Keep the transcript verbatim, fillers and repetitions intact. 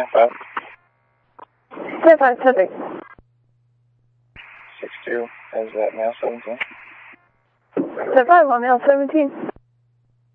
nine five. ten five, Pacific. six two, is that male seventeen? ten five, on male seventeen.